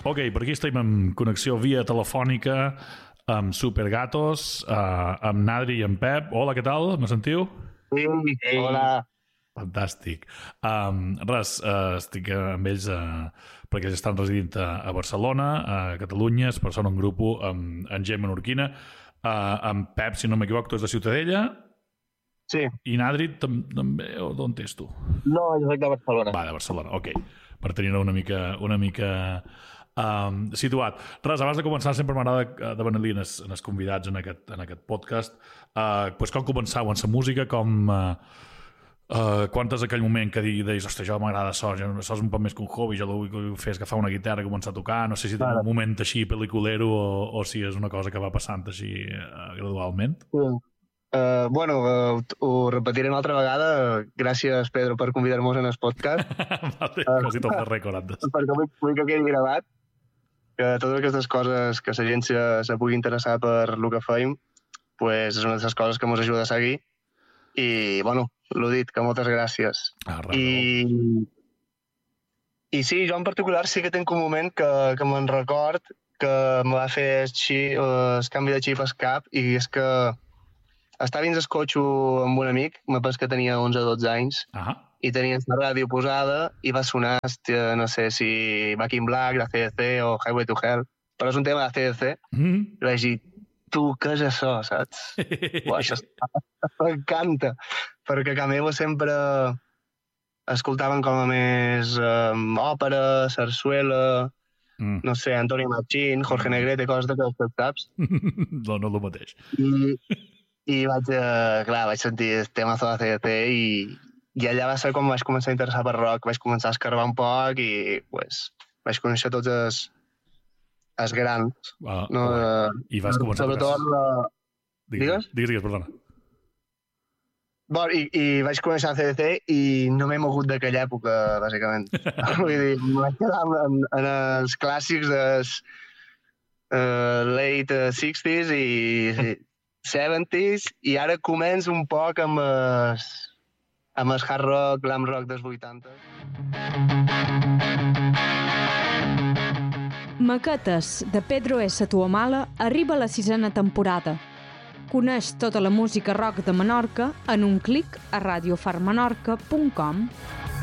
Ok, per aquí estem en connexió via telefònica amb Supergatos, amb Nadri i amb Pep. Hola, què tal? Me sentiu? Sí, hola. Fantàstic. Estic amb ells perquè ells estan residint a Barcelona, a Catalunya, són un grup amb Gemma Menorquina, amb Pep, si no m'equivoco, tu és de Ciutadella. Sí. I Nadri també, o d'on ets tu? No, jo soc de Barcelona. Va, de Barcelona, ok. Per tenir-ho una mica situat. Res, abans de començar sempre m'agrada demanar-li als convidats en aquest podcast com començau en la música, quan és aquell moment que deies, ostres, jo m'agrada això és un poc més que un hobby, jo vull fer agafar una guitarra i començar a tocar, no sé si teniu un moment així pel·liculero o si és una cosa que va passant així gradualment. Ho repetiré una altra vegada. Gràcies, Pedro, per convidar-nos en el podcast. Vale, quasi tot el rècord antes. Perquè vull que quedi gravat que totes aquestes coses que la gent se pugui interessar per el que feim, pues és una de les coses que ens ajuda a seguir. I, l'ho dit, que moltes gràcies. I sí, jo en particular sí que tinc un moment que me'n record que em va fer el canvi de xip al cap, i és que estava dins el cotxe amb un amic, me penso que tenia 11 o 12 anys, i tenia la ràdio posada i va sonar, no sé si Back in Black, de CDC o Highway to Hell, però és un tema de CDC, i vaig dir, tu, què és això, saps? Això m'encanta, perquè a casa meva sempre escoltaven com a més òpera, sarsuela, no sé, Antonio Machín, Jorge Negrete, coses d'aquestes, saps? No el mateix. I vaig sentir el temazo de CDC i allà va ser quan vaig començar a interessar per rock, vaig començar a escarbar un poc i vaig conèixer tots els grans. I vas començar a tocar... Digues, perdona. I vaig començar a CDC i no m'he mogut d'aquella època, bàsicament. Vull dir, em vaig quedar en els clàssics dels late 60s i 70s, i ara començo un poc amb el hard rock, glam rock dels 80. Maquetes de Pedro S. Tuamala arriba a la 6ª temporada. Coneix tota la música rock de Menorca en un clic a radiofarmenorca.com.